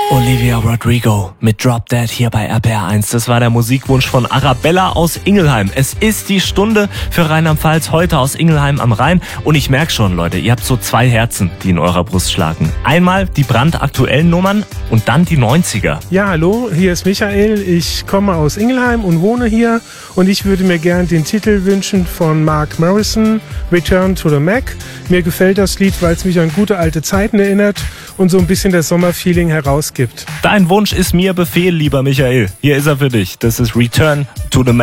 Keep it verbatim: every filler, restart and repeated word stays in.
Olivia Rodrigo mit Drop Dead hier bei R P R eins. Das war der Musikwunsch von Arabella aus Ingelheim. Es ist die Stunde für Rheinland-Pfalz, heute aus Ingelheim am Rhein. Und ich merke schon, Leute, ihr habt so zwei Herzen, die in eurer Brust schlagen. Einmal die brandaktuellen Nummern und dann die neunziger. Ja, hallo, hier ist Michael. Ich komme aus Ingelheim und wohne hier. Und ich würde mir gern den Titel wünschen von Mark Morrison, Return to the Mac. Mir gefällt das Lied, weil es mich an gute alte Zeiten erinnert und so ein bisschen das Sommerfeeling herausgibt. Dein Wunsch ist mir Befehl, lieber Michael. Hier ist er für dich. Das ist Return to the Mac.